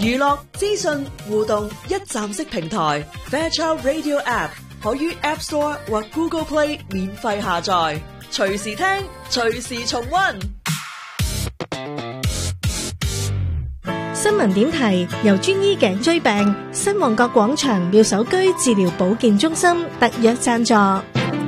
娛樂、資訊、互動一站式平台 Fairchild Radio App 可於 App Store 或 Google Play 免費下載，隨時聽，隨時重溫。 新聞點提由專醫頸椎病新旺角廣場妙手居治療保健中心特約贊助。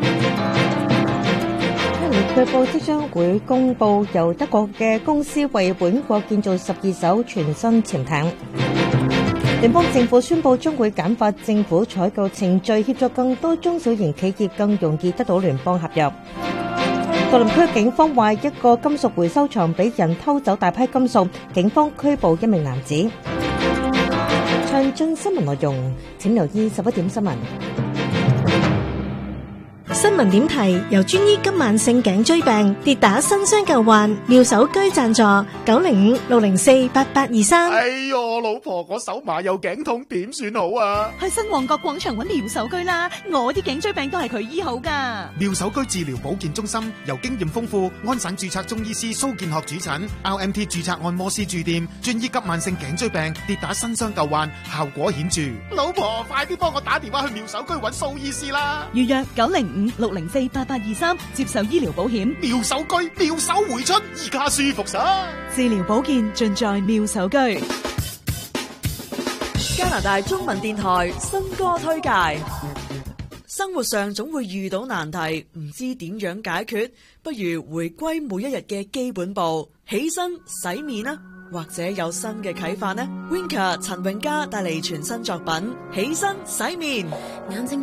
據報即將會公布由德國嘅公司為本國建造12艘全新潛艇。聯邦政府宣布將會簡化政府採購程序，協助更多中小型企業更容易得到聯邦合約。杜林區警方話一個金屬回收場俾人偷走大批金屬，警方拘捕一名男子。詳盡新聞內容請留意11點新聞。 新聞點提由專醫急慢性頸椎病跌打新傷舊患妙手居贊助905-604-8823。 哎喲，老婆，我手麻又頸痛，點算好啊？ 去新旺角廣場揾妙手居啦，我啲頸椎病都係佢醫好噶。 妙手居治療保健中心由經驗豐富安省註冊中醫師蘇建學主診 ，RMT 註冊按摩師駐店，專醫急慢性頸椎病跌打新傷舊患，效果顯著。老婆，快啲幫我打電話去妙手居揾蘇醫師啦！ 預約905-604-8823，接受醫療保險。 妙手居，妙手回春，而家舒服晒。 治療保健盡在妙手居。 加拿大中文電台新歌推介。生活上總會遇到難題，唔知點樣解決，不如回歸每一日嘅基本步，起身洗面啦，或者有新嘅啟發呢？Winka 陳詠嘉帶嚟全新作品《起身洗面》。 眼睛